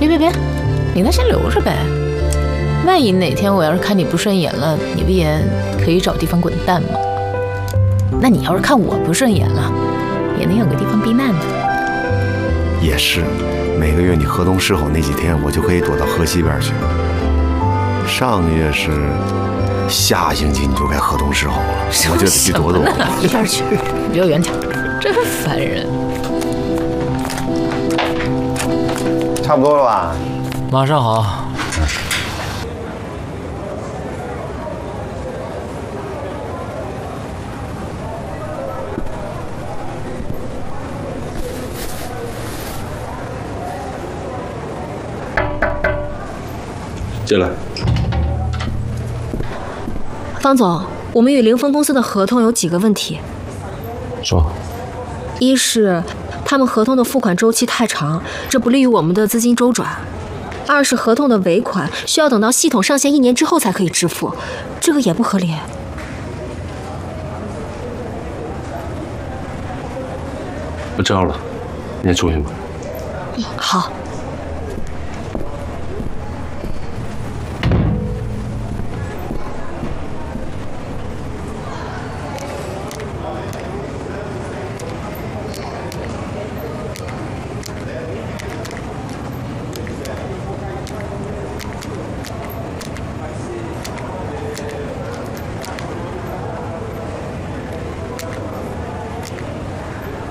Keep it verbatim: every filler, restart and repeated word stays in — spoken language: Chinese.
别别别，你那先留着呗。万一哪天我要是看你不顺眼了，你不也可以找地方滚蛋吗？那你要是看我不顺眼了，也能有个地方避难的。 也是，每个月你河东狮吼那几天，我就可以躲到河西边去。上个月是，下星期你就该河东狮吼了，我就得去躲躲。 一边去，离我远点，真烦人。 差不多了吧？ 马上好。 进来。 方总，我们与凌峰公司的合同有几个问题。 说。 一是他们合同的付款周期太长，这不利于我们的资金周转；二是合同的尾款需要等到系统上线一年之后才可以支付，这个也不合理。 我知道了，你先出去吧。 好。